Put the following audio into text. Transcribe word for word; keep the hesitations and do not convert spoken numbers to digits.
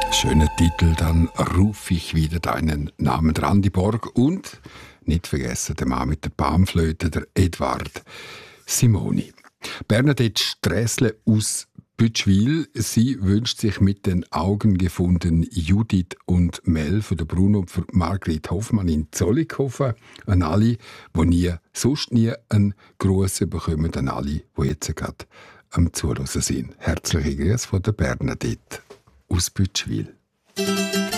Schöner Titel, dann ruf ich wieder deinen Namen dran, die Borg. Und nicht vergessen, der Mann mit der Panflöte, der Edward Simoni. Bernadette Strässle aus Bütschwil. Sie wünscht sich mit den Augen gefunden Judith und Mel von der Bruno und für Margret Hoffmann in Zollikofen. An alle, die nie, sonst nie einen Gruß bekommen, an alle, die jetzt gerade am Zuhören sind. Herzliche Grüße von der Bernadette aus Bütschwil.